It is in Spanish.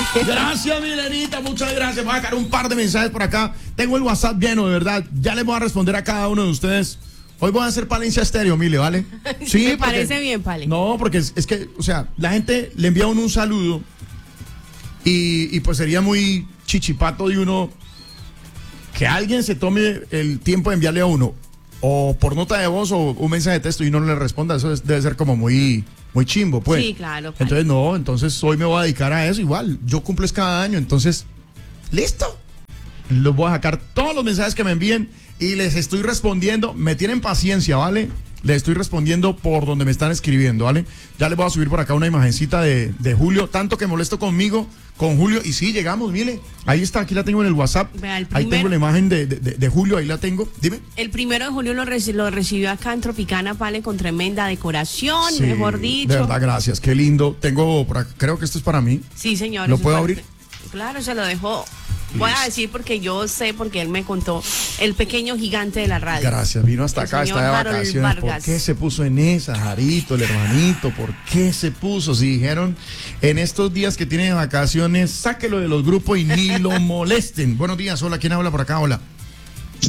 Gracias, Milenita, muchas gracias. Voy a sacar un par de mensajes por acá. Tengo el WhatsApp lleno, de verdad. Ya les voy a responder a cada uno de ustedes. Hoy voy a hacer Palencia Estéreo, Mile, ¿vale? Sí, me parece bien, Pale. No, porque es que, o sea, la gente le envía a uno un saludo y pues sería muy chichipato de uno que alguien se tome el tiempo de enviarle a uno o por nota de voz o un mensaje de texto y no le responda. Eso debe ser como muy chimbo, pues. Sí, claro. Pale. Entonces, no, entonces hoy me voy a dedicar a eso igual. Yo cumplo es cada año, entonces, listo. Los voy a sacar todos los mensajes que me envíen y les estoy respondiendo. Me tienen paciencia, ¿vale? Les estoy respondiendo por donde me están escribiendo, ¿vale? Ya les voy a subir por acá una imagencita de Julio, tanto que molesto conmigo, con Julio. Y sí, llegamos, mire, ahí está, aquí la tengo en el WhatsApp. Vea, ahí tengo la imagen de Julio, ahí la tengo. Dime. El 1 de julio lo recibió acá en Tropicana, Pale, con tremenda decoración, Sí, mejor dicho. de verdad, gracias, qué lindo. Tengo por acá, creo que esto es para mí. Sí, señor. ¿Lo eso puedo es abrir? Claro, se lo dejó. Voy a decir porque yo sé, porque él me contó, el pequeño gigante de la radio. Gracias, vino hasta El acá, señor está de Harold vacaciones. ¿Por Vargas. qué se puso en esa, Jarito, el hermanito? ¿Por qué se puso? Si dijeron en estos días que tiene vacaciones, sáquelo de los grupos y ni lo molesten. Buenos días, hola, ¿quién habla por acá? Hola.